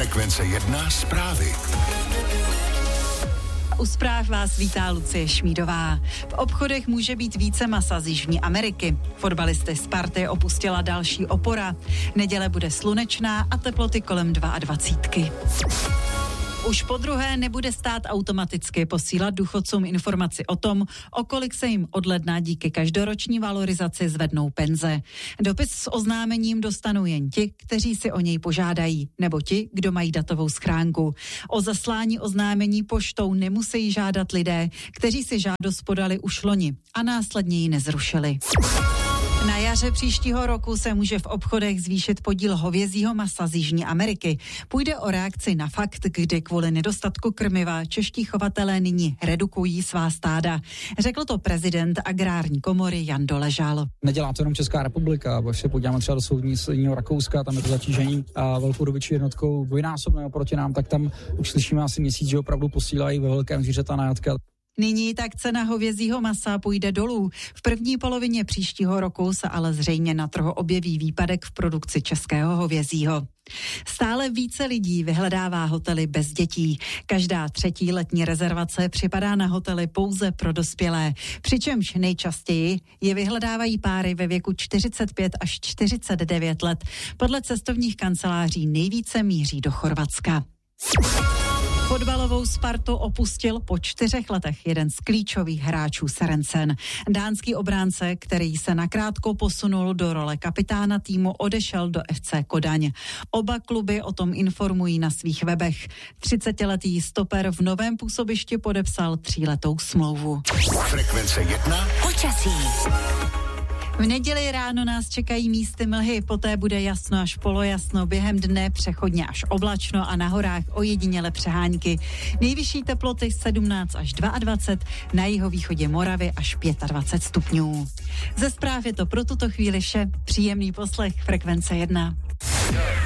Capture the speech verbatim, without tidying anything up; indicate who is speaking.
Speaker 1: Frekvence jedna zprávy.
Speaker 2: U zpráv vás vítá Lucie Šmídová. V obchodech může být více masa z Jižní Ameriky. Fotbalisty Sparty opustila další opora. Neděle bude slunečná a teploty kolem dvacet dva. Už po druhé nebude stát automaticky posílat důchodcům informaci o tom, o kolik se jim od ledna díky každoroční valorizaci zvednou penze. Dopis s oznámením dostanou jen ti, kteří si o něj požádají, nebo ti, kdo mají datovou schránku. O zaslání oznámení poštou nemusí žádat lidé, kteří si žádost podali už loni a následně ji nezrušili. Na jaře příštího roku se může v obchodech zvýšit podíl hovězího masa z Jižní Ameriky. Půjde o reakci na fakt, kdy kvůli nedostatku krmiva čeští chovatelé nyní redukují svá stáda. Řekl to prezident agrární komory Jan Doležal.
Speaker 3: Nedělá to jenom Česká republika, když se podíváme třeba do soudního Rakouska, tam je to zatížení a velkou dobyčí jednotkou dvojnásobné oproti nám, tak tam už slyšíme asi měsíc, že opravdu posílají ve velkém zvířata na jatka.
Speaker 2: Nyní tak cena hovězího masa půjde dolů. V první polovině příštího roku se ale zřejmě na trhu objeví výpadek v produkci českého hovězího. Stále více lidí vyhledává hotely bez dětí. Každá třetí letní rezervace připadá na hotely pouze pro dospělé. Přičemž nejčastěji je vyhledávají páry ve věku čtyřicet pět až čtyřicet devět let. Podle cestovních kanceláří nejvíce míří do Chorvatska. Fotbalovou Spartu opustil po čtyřech letech jeden z klíčových hráčů Sørensen. Dánský obránce, který se nakrátko posunul do role kapitána týmu, odešel do F C Kodaň. Oba kluby o tom informují na svých webech. třicetiletý stoper v novém působišti podepsal tříletou smlouvu.
Speaker 1: Frekvence jedna.
Speaker 2: Počasí. V neděli ráno nás čekají místy mlhy, poté bude jasno až polojasno, během dne přechodně až oblačno a na horách ojediněle přehánky. Nejvyšší teploty sedmnáct až dvacet dva, na jihovýchodě Moravy až dvacet pět stupňů. Ze zpráv je to pro tuto chvíli vše. Příjemný poslech Frekvence jedna.